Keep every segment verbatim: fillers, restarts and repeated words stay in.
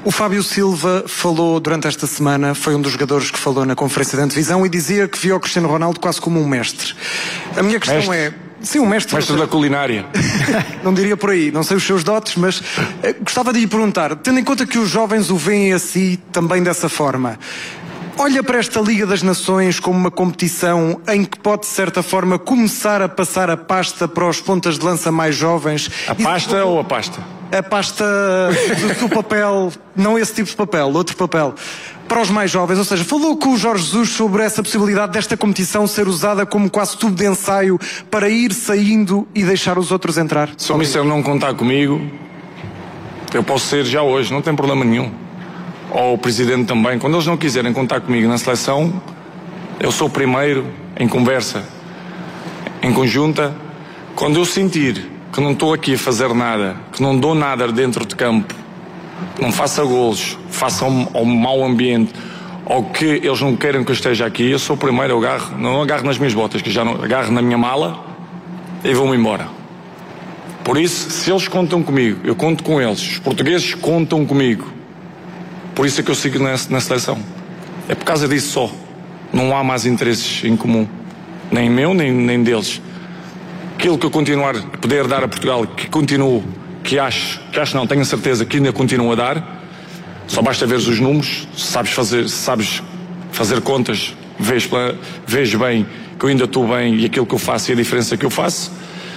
O Fábio Silva falou durante esta semana, foi um dos jogadores que falou na conferência de antevisão e dizia que via o Cristiano Ronaldo quase como um mestre. A minha questão mestre. é... Sim, um mestre. Mestre da culinária. Não diria por aí, não sei os seus dotes, mas eh, gostava de lhe perguntar, tendo em conta que os jovens o veem a si também dessa forma, olha para esta Liga das Nações como uma competição em que pode, de certa forma, começar a passar a pasta para os pontas de lança mais jovens? A pasta e... ou a pasta? A pasta do, do papel, não esse tipo de papel, outro papel, para os mais jovens. Ou seja, falou com o Jorge Jesus sobre essa possibilidade desta competição ser usada como quase tubo de ensaio para ir saindo e deixar os outros entrar? Se o Mister não contar comigo, eu posso ser já hoje, não tem problema nenhum. Ou o Presidente também. Quando eles não quiserem contar comigo na seleção, eu sou o primeiro em conversa, em conjunta. Quando eu sentir que não estou aqui a fazer nada, que não dou nada dentro de campo, não faça golos, faça um, um mau ambiente, ou que eles não queiram que eu esteja aqui, eu sou o primeiro, eu agarro, não agarro nas minhas botas, que já não agarro na minha mala e vou-me embora. Por isso, se eles contam comigo, eu conto com eles, os portugueses contam comigo, por isso é que eu sigo na, na seleção. É por causa disso só. Não há mais interesses em comum, nem meu, nem, nem deles. Aquilo que eu continuar a poder dar a Portugal, que continuo, que acho, que acho não, tenho a certeza que ainda continuo a dar, só basta ver os números, sabes fazer, sabes fazer contas, vês, vês bem que eu ainda estou bem e aquilo que eu faço e a diferença que eu faço.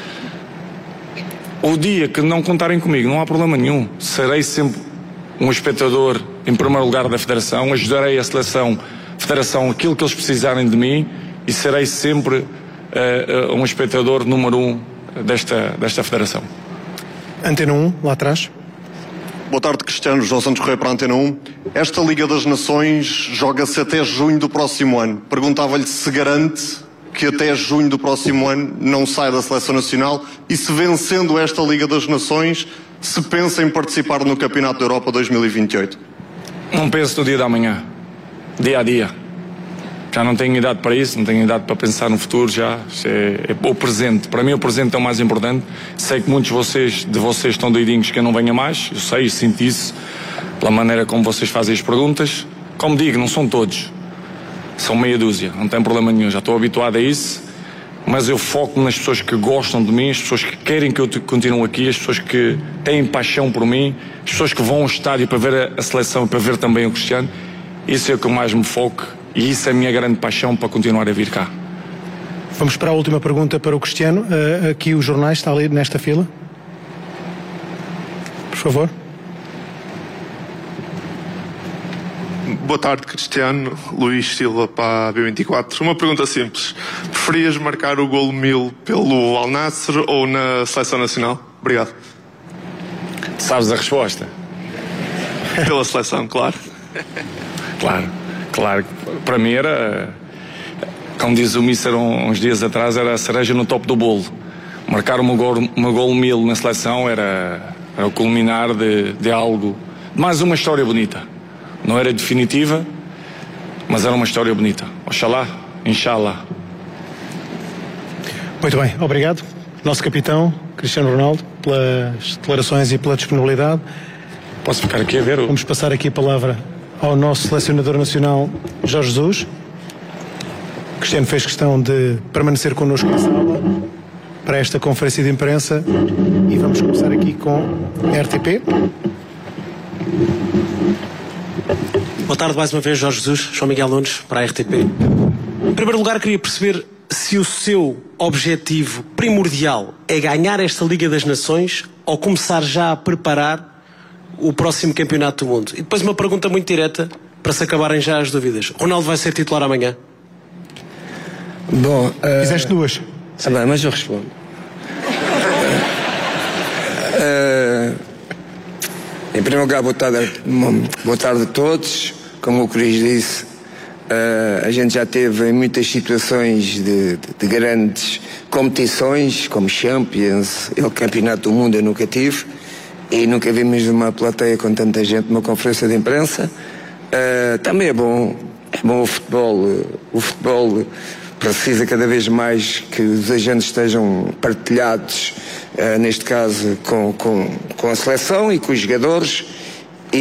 O dia que não contarem comigo, não há problema nenhum. Serei sempre um espectador, em primeiro lugar, da Federação, ajudarei a seleção, a Federação, aquilo que eles precisarem de mim e serei sempre Uh, uh, um espectador número um desta, desta federação. Antena um, lá atrás. Boa tarde, Cristiano. João Santos Correia para a Antena um. Esta Liga das Nações joga-se até junho do próximo ano. Perguntava-lhe se garante que até junho do próximo ano não sai da Seleção Nacional e se, vencendo esta Liga das Nações, se pensa em participar no Campeonato da Europa dois mil e vinte e oito. Não penso no dia da manhã, dia a dia. Já não tenho idade para isso, não tenho idade para pensar no futuro já. É, é o presente. Para mim o presente é o mais importante. Sei que muitos de vocês, de vocês estão doidinhos que eu não venha mais. Eu sei, sinto isso pela maneira como vocês fazem as perguntas. Como digo, não são todos. São meia dúzia, não tem problema nenhum. Já estou habituado a isso. Mas eu foco nas pessoas que gostam de mim, as pessoas que querem que eu continue aqui, as pessoas que têm paixão por mim, as pessoas que vão ao estádio para ver a, a seleção e para ver também o Cristiano. Isso é o que eu mais me foco. E isso é a minha grande paixão para continuar a vir cá. Vamos para a última pergunta para o Cristiano. Uh, aqui os jornais, está ali nesta fila. Por favor. Boa tarde, Cristiano. Luís Silva para a B vinte e quatro. Uma pergunta simples. Preferias marcar o golo mil pelo Al Nassr ou na Seleção Nacional? Obrigado. Sabes a resposta? Pela seleção, claro. Claro. Claro, para mim era, como diz o Mister uns dias atrás, era a cereja no topo do bolo. Marcar uma gol, uma gol mil na seleção era, era o culminar de, de algo, mais uma história bonita. Não era definitiva, mas era uma história bonita. Oxalá, inshallah. Muito bem, obrigado. Nosso capitão, Cristiano Ronaldo, pelas declarações e pela disponibilidade. Posso ficar aqui a ver? Vamos passar aqui a palavra ao nosso selecionador nacional, Jorge Jesus. Cristiano fez questão de permanecer connosco na sala para esta conferência de imprensa e vamos começar aqui com a R T P. Boa tarde mais uma vez, Jorge Jesus, João Miguel Nunes para a R T P. Em primeiro lugar, queria perceber se o seu objetivo primordial é ganhar esta Liga das Nações ou começar já a preparar o próximo Campeonato do Mundo. E depois uma pergunta muito direta para se acabarem já as dúvidas. Ronaldo vai ser titular amanhã? Bom, uh... fizeste duas. Ah, bem, mas eu respondo. uh... Em primeiro lugar, boa tarde, boa tarde a todos. Como o Cris disse, uh, a gente já teve em muitas situações de, de, de grandes competições, como Champions, o Campeonato do Mundo eu nunca tive. E nunca vimos uma plateia com tanta gente numa conferência de imprensa. Uh, também é bom, é bom o futebol. O futebol precisa cada vez mais que os agentes estejam partilhados, uh, neste caso com, com, com a seleção e com os jogadores.